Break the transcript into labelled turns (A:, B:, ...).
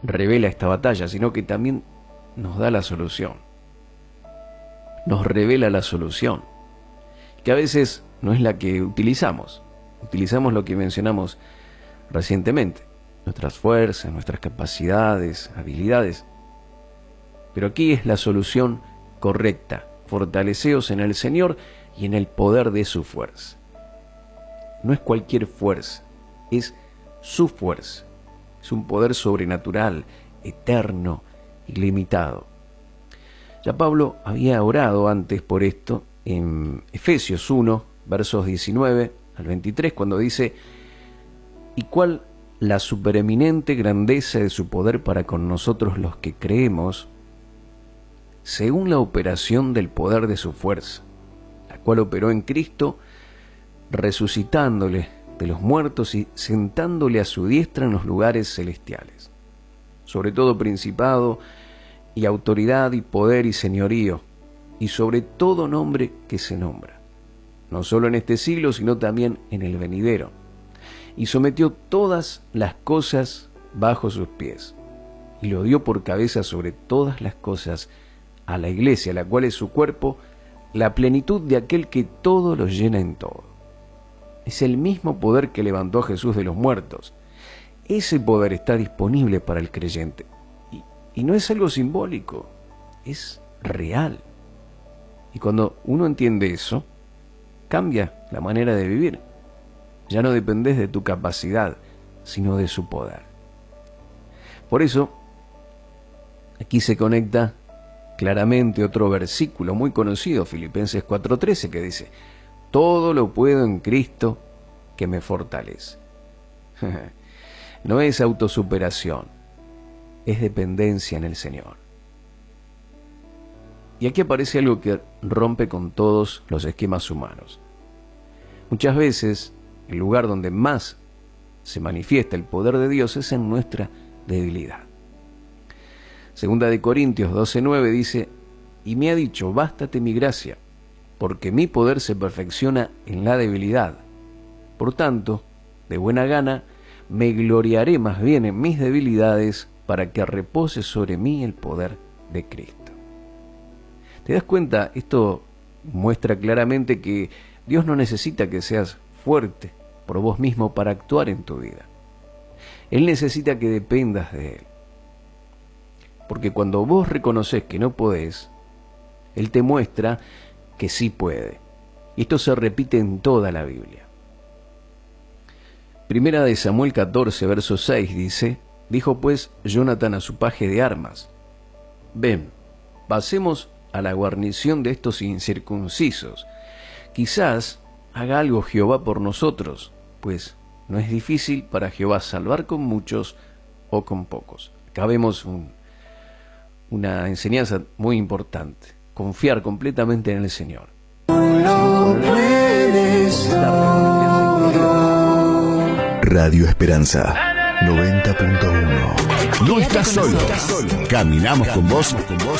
A: revela esta batalla, sino que también nos da la solución. Nos revela la solución, que a veces no es la que utilizamos. Utilizamos lo que mencionamos recientemente, nuestras fuerzas, nuestras capacidades, habilidades. Pero aquí es la solución correcta: fortaleceos en el Señor y en el poder de su fuerza. No es cualquier fuerza, es su fuerza. Es un poder sobrenatural, eterno, ilimitado. Ya Pablo había orado antes por esto en Efesios 1, versos 19 al 23, cuando dice: ¿y cuál la supereminente grandeza de su poder para con nosotros los que creemos, según la operación del poder de su fuerza, la cual operó en Cristo, resucitándole de los muertos y sentándole a su diestra en los lugares celestiales, sobre todo principado y autoridad y poder y señorío, y sobre todo nombre que se nombra, no solo en este siglo, sino también en el venidero, y sometió todas las cosas bajo sus pies, y lo dio por cabeza sobre todas las cosas a la Iglesia, la cual es su cuerpo, la plenitud de aquel que todo lo llena en todo. Es el mismo poder que levantó a Jesús de los muertos. Ese poder está disponible para el creyente. Y no es algo simbólico, es real. Y cuando uno entiende eso, cambia la manera de vivir. Ya no dependes de tu capacidad, sino de su poder. Por eso, aquí se conecta claramente otro versículo muy conocido, Filipenses 4:13, que dice: todo lo puedo en Cristo que me fortalece. No es autosuperación, es dependencia en el Señor. Y aquí aparece algo que rompe con todos los esquemas humanos. Muchas veces, el lugar donde más se manifiesta el poder de Dios es en nuestra debilidad. Segunda de Corintios 12:9 dice: y me ha dicho, bástate mi gracia, porque mi poder se perfecciona en la debilidad. Por tanto, de buena gana, me gloriaré más bien en mis debilidades, para que repose sobre mí el poder de Cristo. ¿Te das cuenta? Esto muestra claramente que Dios no necesita que seas fuerte por vos mismo para actuar en tu vida. Él necesita que dependas de Él. Porque cuando vos reconoces que no podés, Él te muestra que sí puede. Y esto se repite en toda la Biblia. Primera de Samuel 14, verso 6 dice: dijo pues Jonatán a su paje de armas: ven, pasemos a la guarnición de estos incircuncisos. Quizás haga algo Jehová por nosotros, pues no es difícil para Jehová salvar con muchos o con pocos. Acá vemos una enseñanza muy importante: confiar completamente en el Señor.
B: Radio Esperanza 90.1. No estás solo. Caminamos con vos